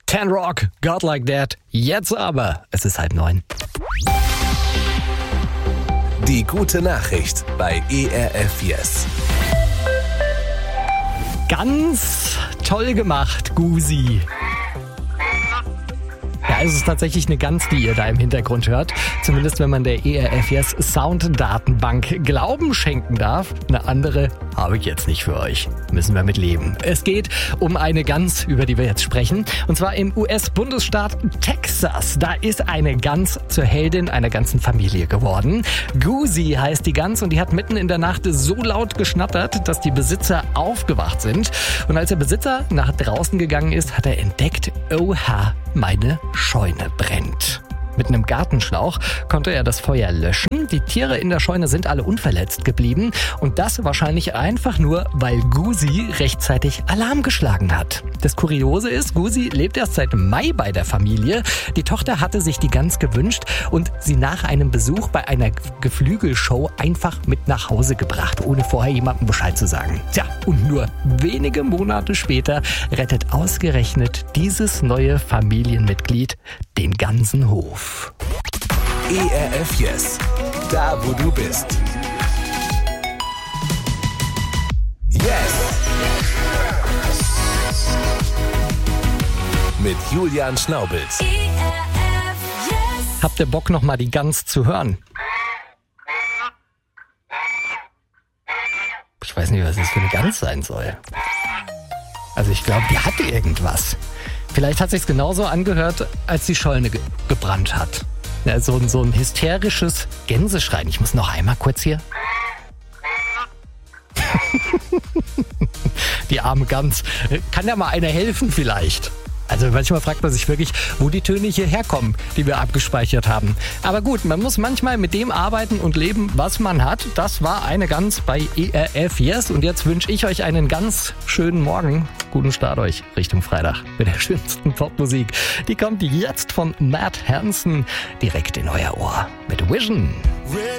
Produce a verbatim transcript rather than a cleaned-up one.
Ten Rock, God Like That. Jetzt aber, es ist halb neun. Die gute Nachricht bei E R F Yes. Ganz toll gemacht, Gusi. Ja, es ist tatsächlich eine Gans, die ihr da im Hintergrund hört. Zumindest wenn man der E R F Yes Sounddatenbank Glauben schenken darf. Eine andere habe ich jetzt nicht für euch. Müssen wir mit leben. Es geht um eine Gans, über die wir jetzt sprechen. Und zwar im U S-Bundesstaat Texas. Da ist eine Gans zur Heldin einer ganzen Familie geworden. Gusi heißt die Gans und die hat mitten in der Nacht so laut geschnattert, dass die Besitzer aufgewacht sind. Und als der Besitzer nach draußen gegangen ist, hat er entdeckt, oha, meine Scheune brennt. Mit einem Gartenschlauch konnte er das Feuer löschen. Die Tiere in der Scheune sind alle unverletzt geblieben. Und das wahrscheinlich einfach nur, weil Gusi rechtzeitig Alarm geschlagen hat. Das Kuriose ist, Gusi lebt erst seit Mai bei der Familie. Die Tochter hatte sich die Gans gewünscht und sie nach einem Besuch bei einer Geflügelshow einfach mit nach Hause gebracht, ohne vorher jemandem Bescheid zu sagen. Tja, und nur wenige Monate später rettet ausgerechnet dieses neue Familienmitglied den ganzen Hof. E R F Yes, da wo du bist. Yes! Mit Julian Schnaubels. Habt ihr Bock, noch mal die Gans zu hören? Ich weiß nicht, was das für eine Gans sein soll. Also ich glaube, die hatte irgendwas. Vielleicht hat sich's genauso angehört, als die Scheune ge- gebrannt hat. Ja, so, so ein hysterisches Gänseschreien. Ich muss noch einmal kurz hier. Die arme Gans. Kann ja mal einer helfen vielleicht? Also manchmal fragt man sich wirklich, wo die Töne hier herkommen, die wir abgespeichert haben. Aber gut, man muss manchmal mit dem arbeiten und leben, was man hat. Das war eine Gans bei E R F Yes. Und jetzt wünsche ich euch einen ganz schönen Morgen. Guten Start euch Richtung Freitag mit der schönsten Popmusik. Die kommt jetzt von Matt Hansen direkt in euer Ohr mit Vision.